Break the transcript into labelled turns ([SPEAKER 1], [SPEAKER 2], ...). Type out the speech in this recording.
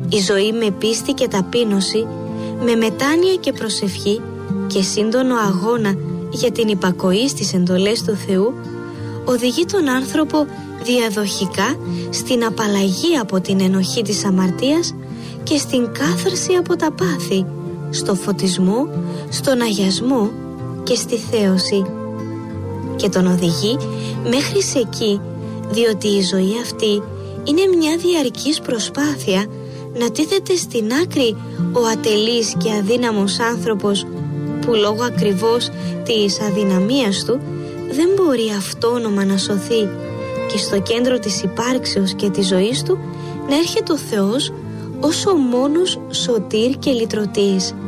[SPEAKER 1] Η ζωή με πίστη και ταπείνωση, με μετάνοια και προσευχή και σύντονο αγώνα για την υπακοή στις εντολές του Θεού, οδηγεί τον άνθρωπο διαδοχικά στην απαλλαγή από την ενοχή της αμαρτίας και στην κάθαρση από τα πάθη, στο φωτισμό, στον αγιασμό και στη θέωση. Και τον οδηγεί μέχρι σε εκεί, διότι η ζωή αυτή είναι μια διαρκής προσπάθεια να τίθεται στην άκρη ο ατελής και αδύναμος άνθρωπος που λόγω ακριβώς της αδυναμίας του δεν μπορεί αυτόνομα να σωθεί, και στο κέντρο της υπάρξεως και της ζωής του να έρχεται ο Θεός ως ο μόνος σωτήρ και λυτρωτής.